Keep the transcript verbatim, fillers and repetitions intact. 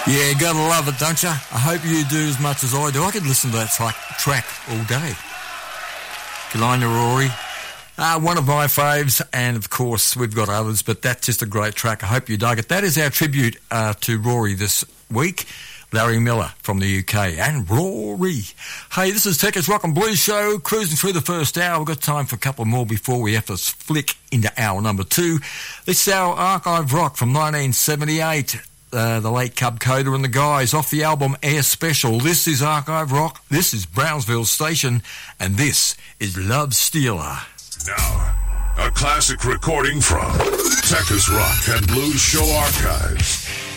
Yeah, gotta love it, don't you? I hope you do as much as I do. I could listen to that track, track all day. Good on you, Rory. Uh, one of my faves, and of course we've got others, but that's just a great track. I hope you dug it. That is our tribute uh, to Rory this week. Larry Miller from the U K, and Rory. Hey, this is Techers Rock and Blues Show, cruising through the first hour. We've got time for a couple more before we have to flick into hour number two. This is our archive rock from nineteen seventy-eight. Uh, the late Cub Coda and the Guys off the album Air Special. This is Archive Rock, this is Brownsville Station, and this is Love Stealer. Now, a classic recording from Techers Rock and Blues Show Archives.